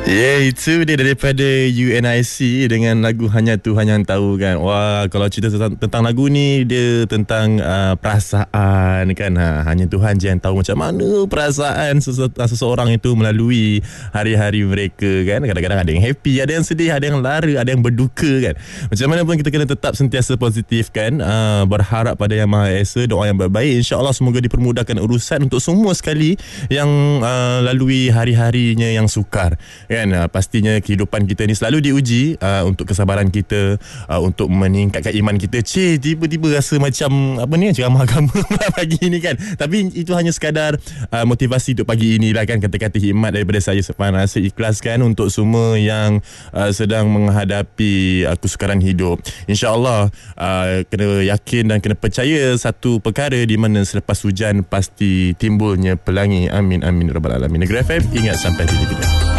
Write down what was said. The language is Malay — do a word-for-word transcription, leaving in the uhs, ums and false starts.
Ya, yeah, itu dia daripada U N I C dengan lagu Hanya Tuhan Yang Tahu kan. Wah, kalau cerita tentang, tentang lagu ni, dia tentang uh, perasaan kan. Ha, hanya Tuhan je yang tahu macam mana perasaan sese- seseorang itu melalui hari-hari mereka kan. Kadang-kadang ada yang happy, ada yang sedih, ada yang lara, ada yang berduka kan. Macam mana pun kita kena tetap sentiasa positif kan. Uh, berharap pada Yang Maha Esa, doa yang baik-baik. InsyaAllah semoga dipermudahkan urusan untuk semua sekali yang uh, lalui hari-harinya yang sukar kan. Uh, pastinya kehidupan kita ni selalu diuji uh, untuk kesabaran kita, uh, untuk meningkatkan iman kita. Cik, tiba-tiba rasa macam apa ni, ceramah agama pagi ni kan. Tapi itu hanya sekadar uh, motivasi untuk pagi inilah kan. Kata-kata hikmat daripada saya, Safwan Rasid, ikhlaskan untuk semua yang uh, sedang menghadapi uh, kesukaran hidup. InsyaAllah uh, kena yakin dan kena percaya satu perkara, di mana selepas hujan pasti timbulnya pelangi. Amin amin rabbal alamin. Negeri F M, ingat sampai bila-bila.